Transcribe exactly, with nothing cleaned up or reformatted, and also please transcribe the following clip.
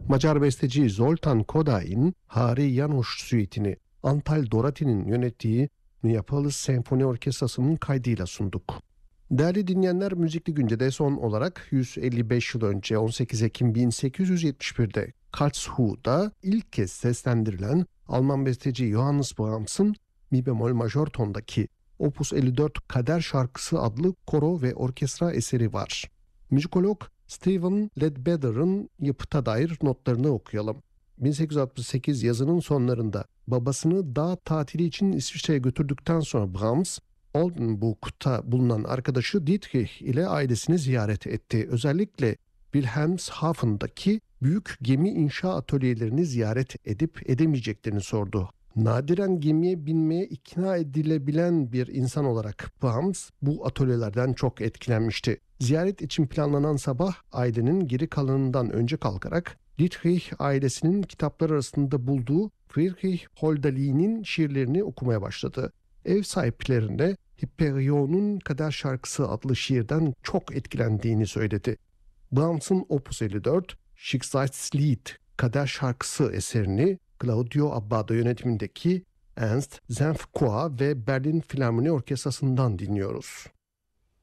Macar besteci Zoltán Kodály'in Háry János Süitini Antal Doráty'nin yönettiği Neapolis Senfoni Orkestrası'nın kaydıyla sunduk. Değerli dinleyenler, Müzikli Günce'de son olarak yüz elli beş yıl önce on sekiz Ekim bin sekiz yüz yetmiş bir'de Karlsruhe'da ilk kez seslendirilen Alman besteci Johannes Brahms'ın mi bemol majör tondaki Opus elli dört Kader Şarkısı adlı koro ve orkestra eseri var. Müzikolog Stephen Ledbetter'ın yapıta dair notlarını okuyalım. bin sekiz yüz altmış sekiz yazının sonlarında babasını dağ tatili için İsviçre'ye götürdükten sonra Brahms, Oldenburg'ta bulunan arkadaşı Dietrich ile ailesini ziyaret etti. Özellikle Wilhelmshaven'daki büyük gemi inşa atölyelerini ziyaret edip edemeyeceklerini sordu. Nadiren gemiye binmeye ikna edilebilen bir insan olarak Brahms bu atölyelerden çok etkilenmişti. Ziyaret için planlanan sabah ailenin geri kalanından önce kalkarak Dietrich ailesinin kitaplar arasında bulduğu Friedrich Hölderlin'in şiirlerini okumaya başladı. Ev sahiplerine Hyperion'un Kader Şarkısı adlı şiirden çok etkilendiğini söyledi. Brahms'ın Opus elli dört Schicksalslied Kader Şarkısı eserini Claudio Abbado yönetimindeki Ernst Senfkoa ve Berlin Filarmoni Orkestrası'ndan dinliyoruz.